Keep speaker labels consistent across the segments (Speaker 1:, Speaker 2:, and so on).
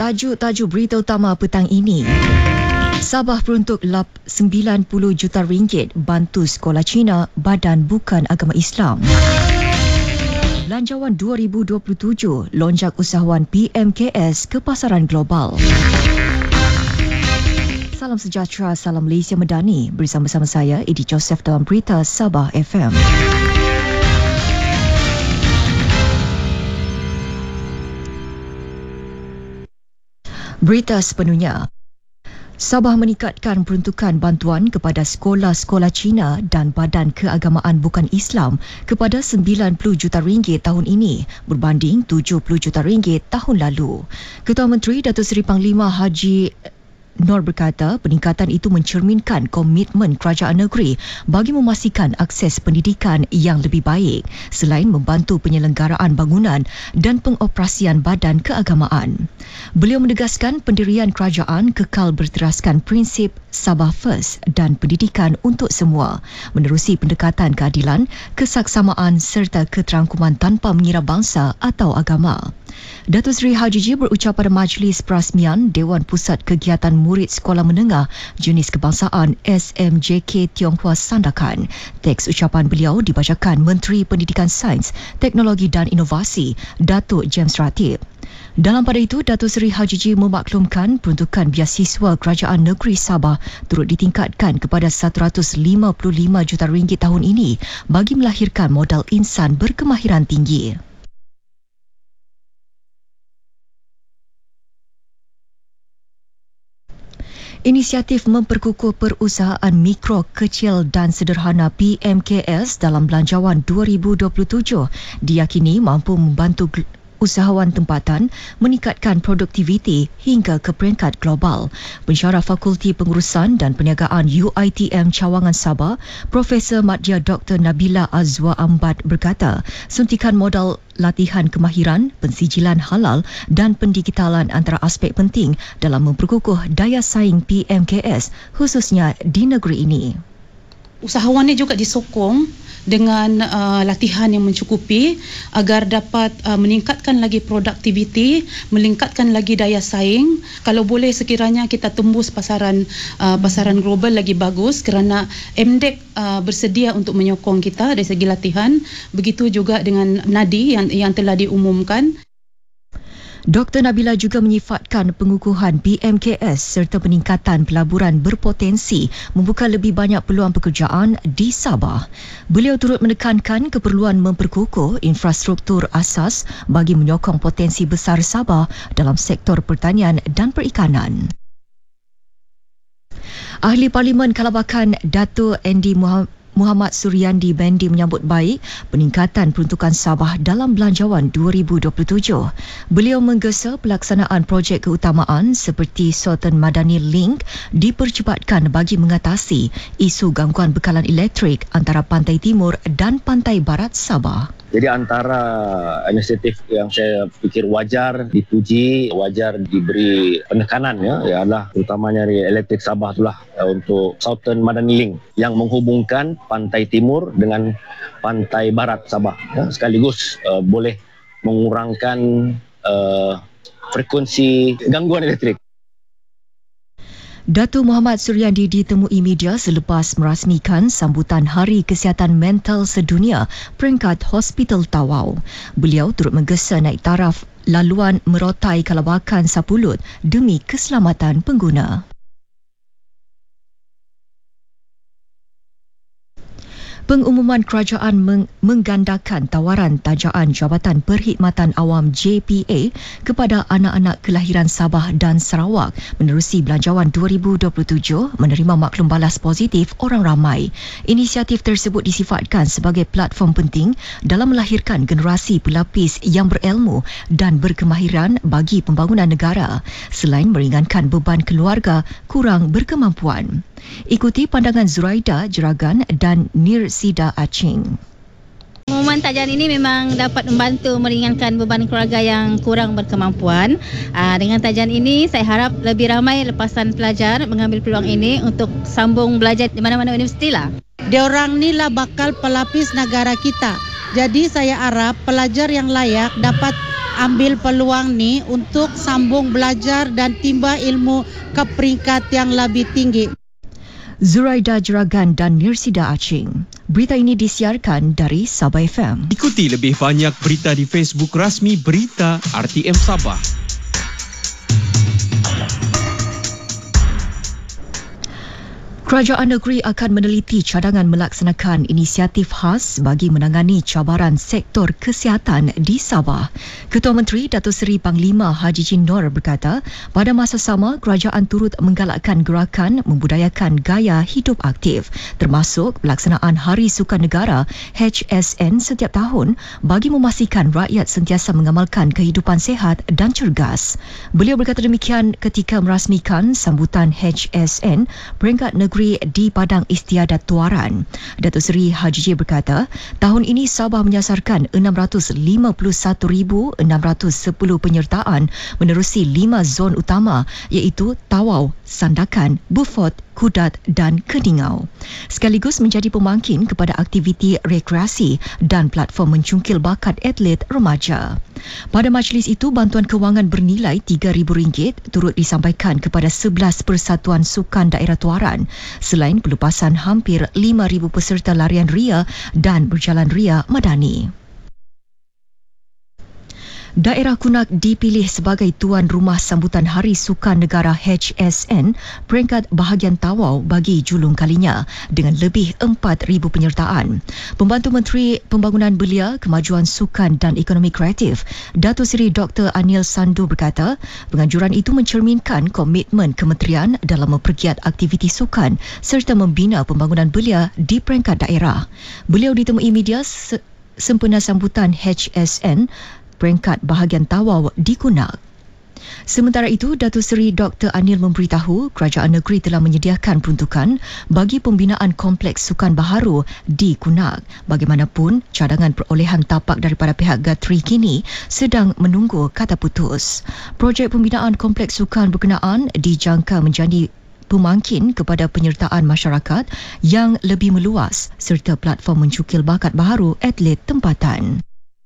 Speaker 1: Tajuk-tajuk berita utama petang ini. Sabah peruntuk 90 juta ringgit bantu sekolah Cina badan bukan agama Islam. Belanjawan 2027 lonjak usahawan PMKS ke pasaran global. Salam sejahtera, salam Malaysia Medani. Bersama-sama saya, Edi Joseph dalam Berita Sabah FM. Berita sepenuhnya. Sabah meningkatkan peruntukan bantuan kepada sekolah-sekolah Cina dan badan keagamaan bukan Islam kepada 90 juta ringgit tahun ini berbanding 70 juta ringgit tahun lalu. Ketua Menteri Datuk Seri Panglima Haji Nur berkata peningkatan itu mencerminkan komitmen kerajaan negeri bagi memastikan akses pendidikan yang lebih baik selain membantu penyelenggaraan bangunan dan pengoperasian badan keagamaan. Beliau menegaskan pendirian kerajaan kekal berteraskan prinsip Sabah First dan pendidikan untuk semua, menerusi pendekatan keadilan, kesaksamaan serta keterangkuman tanpa mengira bangsa atau agama. Datuk Seri Haji Ji berucap pada majlis perasmian Dewan Pusat Kegiatan Murid Sekolah Menengah Jenis Kebangsaan SMJK Tionghoa Sandakan. Teks ucapan beliau dibacakan Menteri Pendidikan Sains, Teknologi dan Inovasi, Datuk James Ratib. Dalam pada itu, Datuk Seri Haji Ji memaklumkan peruntukan biasiswa Kerajaan Negeri Sabah turut ditingkatkan kepada 155 juta ringgit tahun ini bagi melahirkan modal insan berkemahiran tinggi. Inisiatif memperkukuh perusahaan mikro, kecil dan sederhana PMKS dalam Belanjawan 2027 diyakini mampu membantu usahawan tempatan meningkatkan produktiviti hingga ke peringkat global. Pensyarah Fakulti Pengurusan dan Perniagaan UiTM Cawangan Sabah, Profesor Madya Dr. Nabila Azwa Ambat berkata, suntikan modal latihan kemahiran, pensijilan halal dan pendigitalan antara aspek penting dalam memperkukuh daya saing PMKS khususnya di negeri ini.
Speaker 2: Usahawan ini juga disokong dengan latihan yang mencukupi agar dapat meningkatkan lagi produktiviti, meningkatkan lagi daya saing. Kalau boleh sekiranya kita tembus pasaran global lagi bagus kerana MDEC bersedia untuk menyokong kita dari segi latihan. Begitu juga dengan NADI yang telah diumumkan.
Speaker 1: Dr. Nabila juga menyifatkan pengukuhan PMKS serta peningkatan pelaburan berpotensi membuka lebih banyak peluang pekerjaan di Sabah. Beliau turut menekankan keperluan memperkukuh infrastruktur asas bagi menyokong potensi besar Sabah dalam sektor pertanian dan perikanan. Ahli Parlimen Kalabakan Dato' Andy Muhammad Suryandi Bandi menyambut baik peningkatan peruntukan Sabah dalam Belanjawan 2027. Beliau menggesa pelaksanaan projek keutamaan seperti Sultan Madani Link dipercepatkan bagi mengatasi isu gangguan bekalan elektrik antara pantai timur dan pantai barat Sabah.
Speaker 3: Jadi antara inisiatif yang saya fikir wajar dipuji, wajar diberi penekanan ialah terutamanya dari Elektrik Sabah itulah untuk Sultan Madani Link yang menghubungkan pantai timur dengan pantai barat Sabah. Sekaligus boleh mengurangkan frekuensi gangguan elektrik.
Speaker 1: Datuk Muhammad Suryandi ditemui media selepas merasmikan sambutan Hari Kesihatan Mental Sedunia peringkat Hospital Tawau. Beliau turut menggesa naik taraf laluan merotai Kalabakan Sapulut demi keselamatan pengguna. Pengumuman kerajaan menggandakan tawaran tajaan Jabatan Perkhidmatan Awam JPA kepada anak-anak kelahiran Sabah dan Sarawak menerusi Belanjawan 2027 menerima maklum balas positif orang ramai. Inisiatif tersebut disifatkan sebagai platform penting dalam melahirkan generasi pelapis yang berilmu dan berkemahiran bagi pembangunan negara selain meringankan beban keluarga kurang berkemampuan. Ikuti pandangan Zuraida Jeragan dan Nirsida Acing.
Speaker 4: Pengumuman tajan ini memang dapat membantu meringankan beban keluarga yang kurang berkemampuan. Dengan tajan ini, saya harap lebih ramai lepasan pelajar mengambil peluang ini untuk sambung belajar di mana-mana universiti lah.
Speaker 5: Diorang ni lah bakal pelapis negara kita. Jadi saya harap pelajar yang layak dapat ambil peluang ni untuk sambung belajar dan timba ilmu ke peringkat yang lebih tinggi.
Speaker 1: Zuraida Jeragan dan Nirsida Acing. Berita ini disiarkan dari Sabah FM.
Speaker 6: Ikuti lebih banyak berita di Facebook rasmi Berita RTM Sabah.
Speaker 1: Kerajaan negeri akan meneliti cadangan melaksanakan inisiatif khas bagi menangani cabaran sektor kesihatan di Sabah. Ketua Menteri Datuk Seri Panglima Haji Jin Noor berkata, pada masa sama kerajaan turut menggalakkan gerakan membudayakan gaya hidup aktif termasuk pelaksanaan Hari Sukan Negara HSN setiap tahun bagi memastikan rakyat sentiasa mengamalkan kehidupan sihat dan cergas. Beliau berkata demikian ketika merasmikan sambutan HSN peringkat negeri di Padang Istiadat Tuaran. Datuk Seri Haji J berkata, tahun ini Sabah menyasarkan 651,610 penyertaan menerusi 5 zon utama iaitu Tawau, Sandakan, Beaufort, Kudat dan Keningau. Sekaligus menjadi pemangkin kepada aktiviti rekreasi dan platform mencungkil bakat atlet remaja. Pada majlis itu, bantuan kewangan bernilai RM3,000 turut disampaikan kepada 11 persatuan sukan daerah Tuaran selain pelupasan hampir 5,000 peserta larian ria dan berjalan ria madani. Daerah Kunak dipilih sebagai tuan rumah sambutan Hari Sukan Negara HSN peringkat bahagian Tawau bagi julung kalinya dengan lebih 4,000 penyertaan. Pembantu Menteri Pembangunan Belia, Kemajuan Sukan dan Ekonomi Kreatif, Datuk Seri Dr. Anil Sandu berkata, penganjuran itu mencerminkan komitmen kementerian dalam mempergiat aktiviti sukan serta membina pembangunan belia di peringkat daerah. Beliau ditemui media sempena sambutan HSN peringkat bahagian Tawau di Kunak. Sementara itu, Datuk Seri Dr. Anil memberitahu kerajaan negeri telah menyediakan peruntukan bagi pembinaan kompleks sukan baharu di Kunak. Bagaimanapun, cadangan perolehan tapak daripada pihak Gatri kini sedang menunggu kata putus. Projek pembinaan kompleks sukan berkenaan dijangka menjadi pemangkin kepada penyertaan masyarakat yang lebih meluas serta platform mencukil bakat baharu atlet tempatan.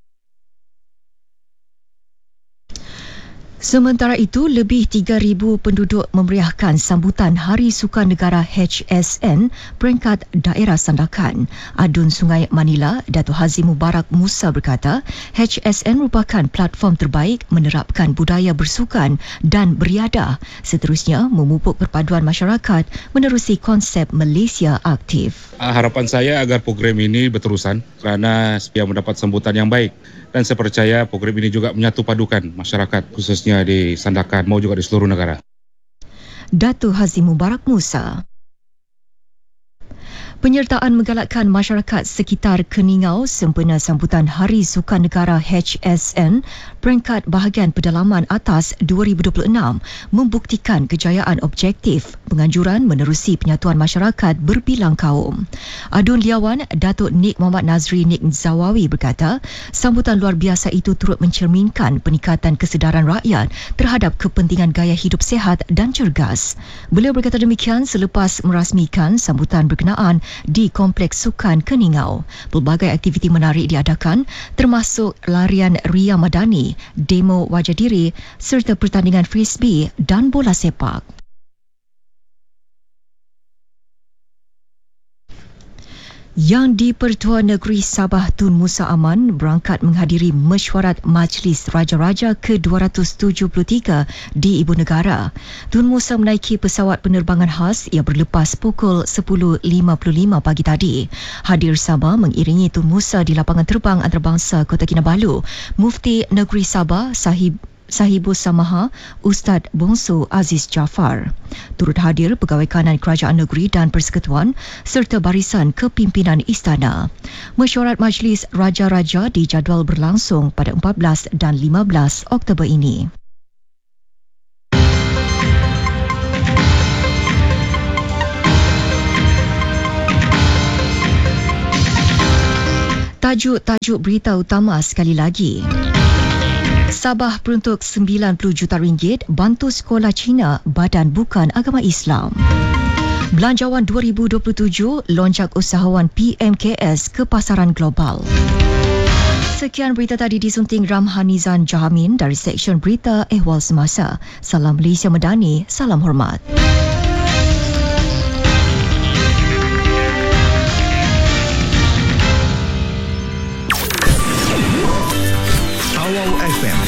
Speaker 1: Sementara itu, lebih 3,000 penduduk memeriahkan sambutan Hari Sukan Negara HSN peringkat daerah Sandakan. Adun Sungai Manila, Datuk Haji Mubarak Musa berkata, HSN merupakan platform terbaik menerapkan budaya bersukan dan beriadah. Seterusnya, memupuk perpaduan masyarakat menerusi konsep Malaysia Aktif.
Speaker 7: Harapan saya agar program ini berterusan kerana biar mendapat sambutan yang baik. Dan saya percaya program ini juga menyatu padukan masyarakat khususnya di Sandakan maupun juga di seluruh negara.
Speaker 1: Datuk Haji Mubarak Musa. Penyertaan menggalakkan masyarakat sekitar Keningau sempena sambutan Hari Sukan Negara HSN peringkat bahagian pedalaman atas 2026 membuktikan kejayaan objektif penganjuran menerusi penyatuan masyarakat berbilang kaum. Adun Liawan, Datuk Nik Muhammad Nazri Nik Zawawi berkata, sambutan luar biasa itu turut mencerminkan peningkatan kesedaran rakyat terhadap kepentingan gaya hidup sihat dan cergas. Beliau berkata demikian selepas merasmikan sambutan berkenaan di Kompleks Sukan Keningau. Pelbagai aktiviti menarik diadakan termasuk larian ria madani, demo wajah diri serta pertandingan frisbee dan bola sepak. Yang di-Pertua Negeri Sabah Tun Musa Aman berangkat menghadiri mesyuarat Majlis Raja-Raja ke-273 di Ibu Negara. Tun Musa menaiki pesawat penerbangan khas yang berlepas pukul 10.55 pagi tadi. Hadir sama mengiringi Tun Musa di lapangan terbang antarabangsa Kota Kinabalu, Mufti Negeri Sabah Sahibus Samaha Ustaz Bongso Aziz Jaafar. Turut hadir pegawai kanan kerajaan negeri dan persekutuan serta barisan kepimpinan istana. Mesyuarat Majlis Raja-Raja dijadual berlangsung pada 14 dan 15 Oktober ini. Tajuk berita utama sekali lagi. Sabah peruntuk RM90 juta bantu sekolah Cina Badan Bukan Agama Islam. Belanjawan 2027 lonjak usahawan PMKS ke pasaran global. Sekian berita tadi disunting Ramhanizan Jahamin dari Seksyen Berita Ehwal Semasa. Salam Malaysia Medani, salam hormat.
Speaker 8: Awal FM